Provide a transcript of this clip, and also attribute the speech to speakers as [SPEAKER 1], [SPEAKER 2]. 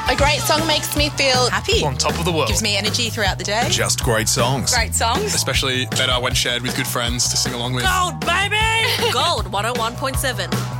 [SPEAKER 1] A great song makes me feel
[SPEAKER 2] Happy.
[SPEAKER 3] On top of the world.
[SPEAKER 2] Gives me energy throughout the day.
[SPEAKER 4] Just great songs.
[SPEAKER 2] Great songs.
[SPEAKER 5] Especially better when shared with good friends to sing along with.
[SPEAKER 2] Gold, baby! Gold 101.7.